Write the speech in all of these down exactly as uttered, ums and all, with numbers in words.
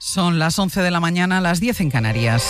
Son las once de la mañana, las diez en Canarias.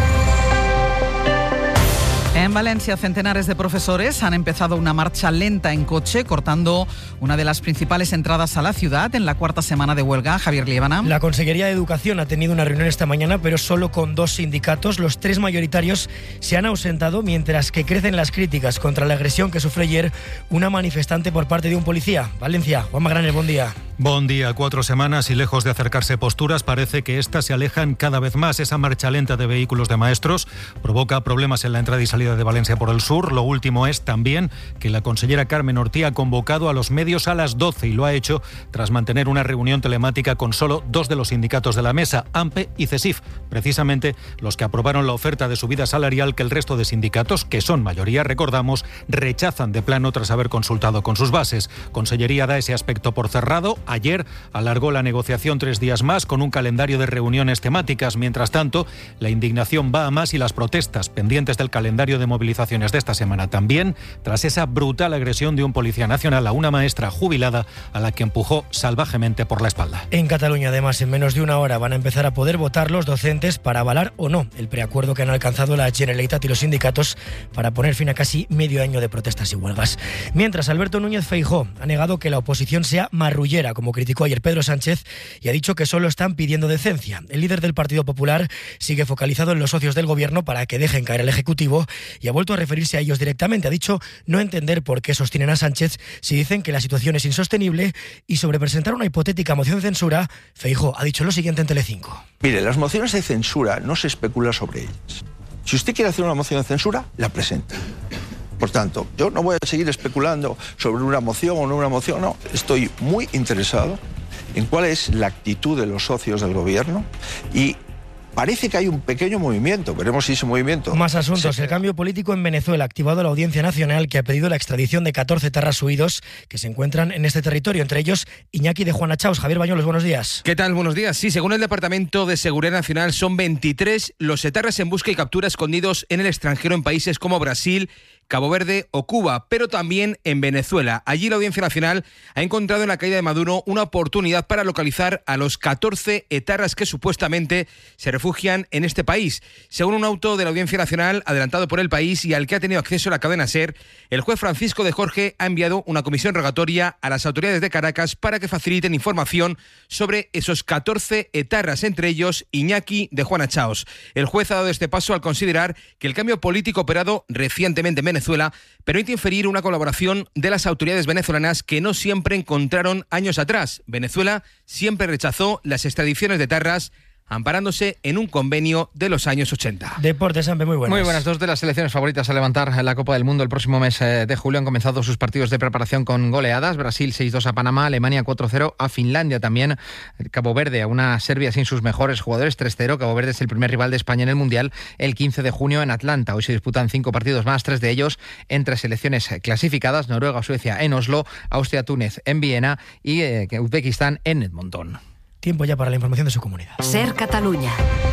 En Valencia, centenares de profesores han empezado una marcha lenta en coche, cortando una de las principales entradas a la ciudad en la cuarta semana de huelga. Javier Liébana. La Consellería de Educación ha tenido una reunión esta mañana, pero solo con dos sindicatos. Los tres mayoritarios se han ausentado, mientras que crecen las críticas contra la agresión que sufrió ayer una manifestante por parte de un policía. Valencia, Juanma Graner, buen día. Buen día. Cuatro semanas y lejos de acercarse posturas, parece que éstas se alejan cada vez más. Esa marcha lenta de vehículos de maestros provoca problemas en la entrada y salida de Valencia por el sur. Lo último es también que la consellera Carmen Ortí ha convocado a los medios a las doce y lo ha hecho tras mantener una reunión telemática con solo dos de los sindicatos de la mesa, AMPE y CESIF, precisamente los que aprobaron la oferta de subida salarial que el resto de sindicatos, que son mayoría, recordamos, rechazan de plano tras haber consultado con sus bases. Consellería da ese aspecto por cerrado. Ayer alargó la negociación tres días más con un calendario de reuniones temáticas. Mientras tanto, la indignación va a más y las protestas pendientes del calendario de movilizaciones de esta semana también, tras esa brutal agresión de un policía nacional a una maestra jubilada a la que empujó salvajemente por la espalda. En Cataluña, además, en menos de una hora van a empezar a poder votar los docentes para avalar o no el preacuerdo que han alcanzado la Generalitat y los sindicatos para poner fin a casi medio año de protestas y huelgas. Mientras, Alberto Núñez Feijóo ha negado que la oposición sea marrullera, como criticó ayer Pedro Sánchez, y ha dicho que solo están pidiendo decencia. El líder del Partido Popular sigue focalizado en los socios del gobierno para que dejen caer al Ejecutivo y ha vuelto a referirse a ellos directamente. Ha dicho no entender por qué sostienen a Sánchez si dicen que la situación es insostenible, y sobre presentar una hipotética moción de censura, Feijóo ha dicho lo siguiente en Telecinco. Mire, las mociones de censura no se especula sobre ellas. Si usted quiere hacer una moción de censura, la presenta. Por tanto, yo no voy a seguir especulando sobre una moción o no una moción, no. Estoy muy interesado en cuál es la actitud de los socios del gobierno y parece que hay un pequeño movimiento. Veremos si ese movimiento... Más asuntos. Se... El cambio político en Venezuela ha activado la Audiencia Nacional, que ha pedido la extradición de catorce etarras huidos que se encuentran en este territorio, entre ellos Iñaki de Juana Chaos. Javier Bañuelos, buenos días. ¿Qué tal? Buenos días. Sí, según el Departamento de Seguridad Nacional, son veintitrés los etarras en busca y captura escondidos en el extranjero en países como Brasil, Cabo Verde o Cuba, pero también en Venezuela. Allí la Audiencia Nacional ha encontrado en la caída de Maduro una oportunidad para localizar a los catorce etarras que supuestamente se refugian en este país. Según un auto de la Audiencia Nacional adelantado por El País y al que ha tenido acceso la cadena SER, el juez Francisco de Jorge ha enviado una comisión rogatoria a las autoridades de Caracas para que faciliten información sobre esos catorce etarras, entre ellos Iñaki de Juana Chaos. El juez ha dado este paso al considerar que el cambio político operado recientemente en Venezuela permite inferir una colaboración de las autoridades venezolanas que no siempre encontraron años atrás. Venezuela siempre rechazó las extradiciones de etarras, amparándose en un convenio de los años ochenta. Deportes, Ampe, muy buenas. Muy buenas. Dos de las selecciones favoritas a levantar la Copa del Mundo el próximo mes de julio han comenzado sus partidos de preparación con goleadas. Brasil seis dos a Panamá, Alemania cuatro cero a Finlandia también. Cabo Verde a una Serbia sin sus mejores jugadores tres cero. Cabo Verde es el primer rival de España en el Mundial el quince de junio en Atlanta. Hoy se disputan cinco partidos más, tres de ellos entre selecciones clasificadas: Noruega o Suecia en Oslo, Austria-Túnez en Viena y eh, Uzbekistán en Edmonton. Tiempo ya para la información de su comunidad. SER Catalunya.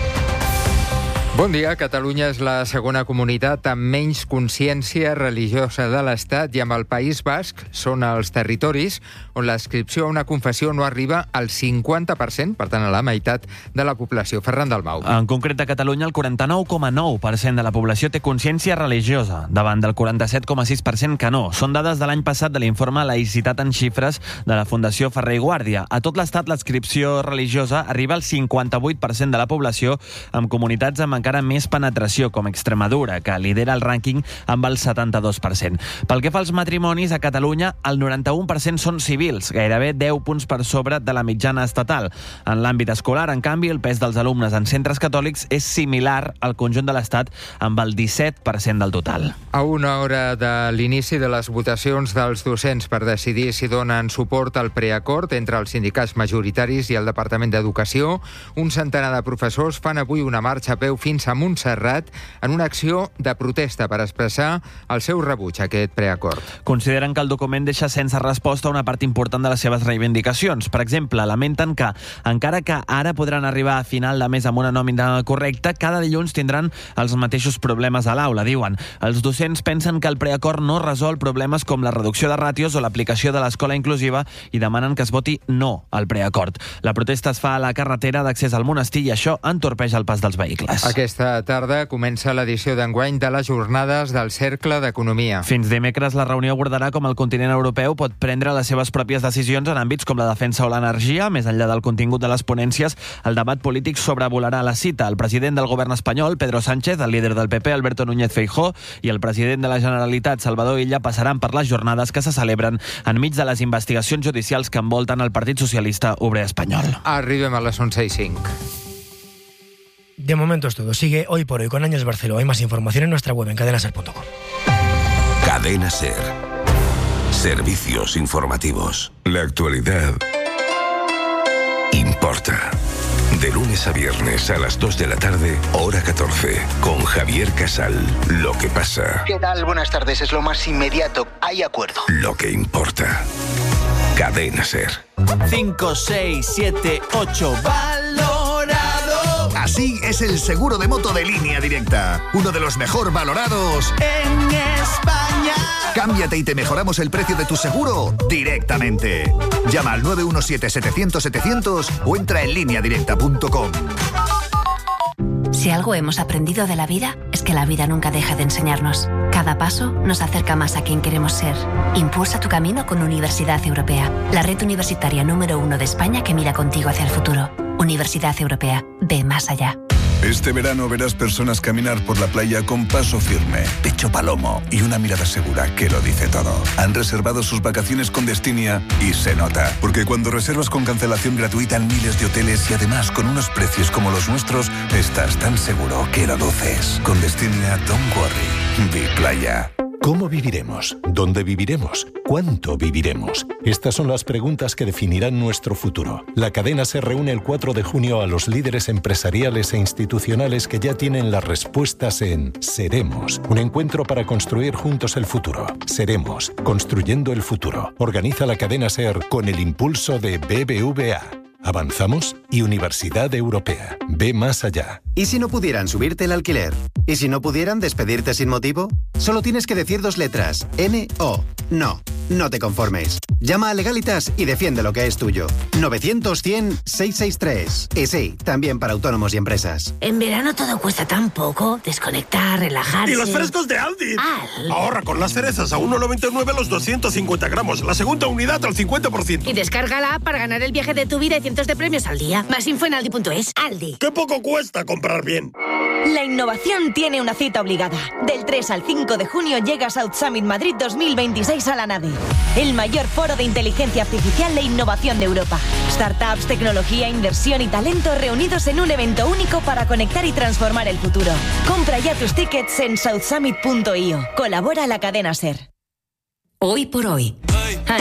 Bon dia. Catalunya és la segona comunitat amb menys consciència religiosa de l'Estat i amb el País Basc són els territoris on l'adscripció a una confessió no arriba al cinquanta per cent, per tant a la meitat de la població. Ferran Dalmau. En concret a Catalunya el quaranta-nou coma nou per cent de la població té consciència religiosa, davant del quaranta-set coma sis per cent que no. Són dades de l'any passat de l'informe Laïcitat en xifres de la Fundació Ferrer i Guàrdia. A tot l'estat l'adscripció religiosa arriba al cinquanta-vuit per cent de la població, amb comunitats amb encara més penetració, com Extremadura, que lidera el rànquing amb el setanta-dos per cent. Pel que fa als matrimonis, a Catalunya el noranta-un per cent són civils, gairebé deu punts per sobre de la mitjana estatal. En l'àmbit escolar, en canvi, el pes dels alumnes en centres catòlics és similar al conjunt de l'Estat, amb el disset per cent del total. A una hora de l'inici de les votacions dels docents per decidir si donen suport al preacord entre els sindicats majoritaris i el Departament d'Educació, un centenar de professors fan avui una marxa a peu fins fins a Montserrat en una acció de protesta per expressar el seu rebuig a aquest preacord. Consideren que el document deixa sense resposta una part important de les seves reivindicacions. Per exemple, lamenten que, encara que ara podran arribar a final de mes amb una nòmina correcta, cada dilluns tindran els mateixos problemes a l'aula, diuen. Els docents pensen que el preacord no resol problemes com la reducció de ràtios o l'aplicació de l'escola inclusiva i demanen que es voti no al preacord. La protesta es fa a la carretera d'accés al monestir i això entorpeix el pas dels vehicles. Aquesta tarda comença l'edició d'enguany de les jornades del Cercle d'Economia. Fins dimecres la reunió abordarà com el continent europeu pot prendre les seves pròpies decisions en àmbits com la defensa o l'energia. Més enllà del contingut de les ponències, el debat polític sobrevolarà la cita. El president del govern espanyol, Pedro Sánchez, el líder del P P, Alberto Núñez Feijóo, i el president de la Generalitat, Salvador Illa, passaran per les jornades que se celebren enmig de les investigacions judicials que envolten el Partit Socialista Obrer Espanyol. Arribem a les once y cinco. De momento es todo. Sigue Hoy por Hoy con Ángels Barceló. Hay más información en nuestra web en cadena ser punto com. Cadena Ser. Servicios informativos. La actualidad importa. De lunes a viernes a las dos de la tarde, hora catorce, con Javier Casal. Lo que pasa. ¿Qué tal? Buenas tardes. Es lo más inmediato. Hay acuerdo. Lo que importa. Cadena Ser. cinco, seis, siete, ocho. Valorado. Así es el seguro de moto de Línea Directa. Uno de los mejor valorados en España. Cámbiate y te mejoramos el precio de tu seguro directamente. Llama al nueve uno siete, setecientos, setecientos o entra en línea directa punto com. Si algo hemos aprendido de la vida, es que la vida nunca deja de enseñarnos. Cada paso nos acerca más a quien queremos ser. Impulsa tu camino con Universidad Europea, la red universitaria número uno de España que mira contigo hacia el futuro. Universidad Europea, ve más allá. Este verano verás personas caminar por la playa con paso firme, pecho palomo y una mirada segura que lo dice todo. Han reservado sus vacaciones con Destinia y se nota, porque cuando reservas con cancelación gratuita en miles de hoteles y además con unos precios como los nuestros, estás tan seguro que lo luces. Con Destinia, don't worry. Vi playa. ¿Cómo viviremos? ¿Dónde viviremos? ¿Cuánto viviremos? Estas son las preguntas que definirán nuestro futuro. La cadena se reúne el cuatro de junio a los líderes empresariales e institucionales que ya tienen las respuestas en Seremos, un encuentro para construir juntos el futuro. Seremos, construyendo el futuro. Organiza la cadena SER con el impulso de B B V A. Avanzamos y Universidad Europea. Ve más allá. ¿Y si no pudieran subirte el alquiler? ¿Y si no pudieran despedirte sin motivo? Solo tienes que decir dos letras. N O. No. No te conformes. Llama a Legalitas y defiende lo que es tuyo. novecientos, cien, seiscientos sesenta y tres. Y sí, también para autónomos y empresas. En verano todo cuesta tan poco. Desconectar, relajarse. ¡Y los frescos de Aldi! Al. Ahorra con las cerezas a uno noventa y nueve los doscientos cincuenta gramos. La segunda unidad al cincuenta por ciento. Y descárgala para ganar el viaje de tu vida y cientos de premios al día. Más info en aldi punto es. Aldi. ¡Qué poco cuesta comprar bien! La innovación tiene una cita obligada. Del tres al cinco de junio llega South Summit Madrid dos mil veintiséis a la nave. El mayor foro de inteligencia artificial e innovación de Europa. Startups, tecnología, inversión y talento reunidos en un evento único para conectar y transformar el futuro. Compra ya tus tickets en south summit punto io. Colabora la cadena SER. Hoy por hoy.